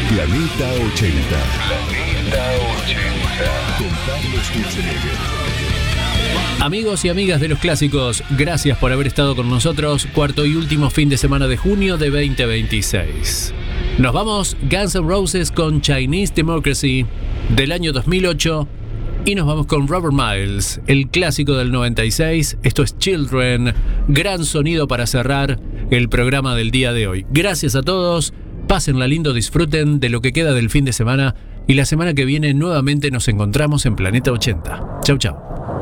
Planeta 80. Planeta 80. Con Pablo Schwarzenegger. Amigos y amigas de los clásicos, gracias por haber estado con nosotros. Cuarto y último fin de semana de junio de 2026. Nos vamos Guns N' Roses con Chinese Democracy del año 2008. Y nos vamos con Robert Miles, el clásico del 96. Esto es Children. Gran sonido para cerrar el programa del día de hoy. Gracias a todos. Pásenla lindo, disfruten de lo que queda del fin de semana. Y la semana que viene nuevamente nos encontramos en Planeta 80. Chau, chau.